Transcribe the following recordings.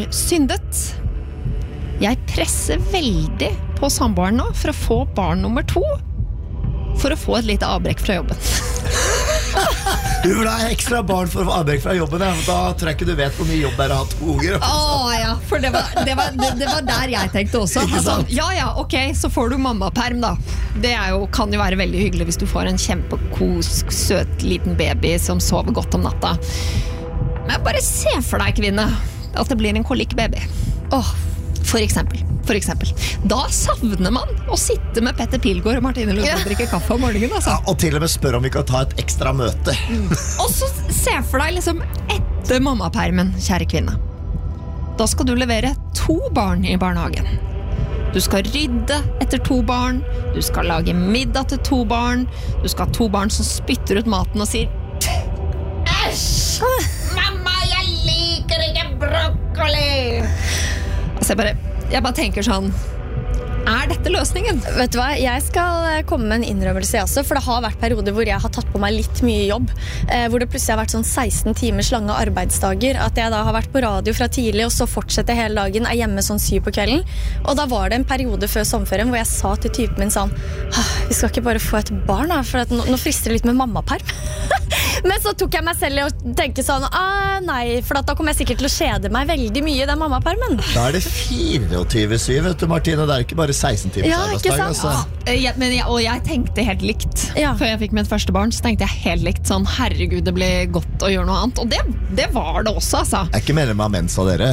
syndet. Jeg presser veldig på samboeren nå for å få barn nummer 2, for å få et lite avbrekk fra jobben. Du vil ha ekstra barn for å få avbrekk fra jobben, ja. Da tror jeg ikke du vet hvor mye jobb det er å ha 2 unger. Ja, for det var der jeg tenkte også. Altså, ja, ok, så får du mammaperm da. Det kan jo være veldig hyggelig hvis du får en kjempekosk, søt liten baby som sover godt om natta. Men bare se for deg, kvinne, at det blir en kolikkbaby. For eksempel. Da savner man å sitte med Petter Pilgaard og Martine Lund og drikke kaffe om morgenen, altså. Ja, og til og med spør om vi kan ta et ekstra møte. Og så se for deg liksom etter mammapermen, kjære kvinne. Da skal du levere 2 barn i barnehagen. Du skal rydde etter 2 barn, du skal lage middag til 2 barn, du skal ha 2 barn som spytter ut maten og sier «Æsj! Mamma, jeg liker ikke brokkoli!» Altså jeg bare tenker sånn, dette løsningen? Vet du hva, jeg skal komme med en innrømmelse også, for det har vært perioder hvor jeg har tatt på meg litt mye jobb, hvor det plutselig har vært sånn 16 timers lange arbeidsdager, at jeg da har vært på radio fra tidlig, og så fortsetter hele dagen, hjemme sånn 7 på kvelden, og da var det en periode før sommerferien hvor jeg sa til typen min sånn, vi skal ikke bare få et barn da, for nå frister det litt med mammaperm. Men så tok jeg meg selv i å tenke sånn, nei, for da kommer jeg sikkert til å kjede meg veldig mye i den mammapermen. Da det 24/7, vet du, Martine, det ikke bare 16 timer arbeidsdag, altså. Og jeg tenkte helt likt. Før jeg fikk mitt første barn, så tenkte jeg helt likt sånn, herregud, det blir godt å gjøre noe annet. Og det var det også, altså. Jeg ikke medlem av Mensa, dere.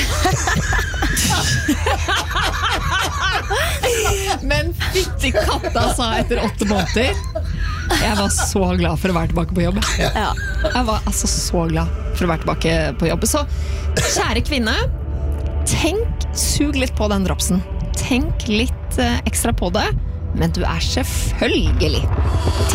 Men fytti katta, sa etter 8 måneder. Jeg var så glad for å være tilbake på jobb. Jeg var altså så glad for å være tilbake på jobb. Så kjære kvinne, sug litt på den dropsen. Tenk litt ekstra på det, men du selvfølgelig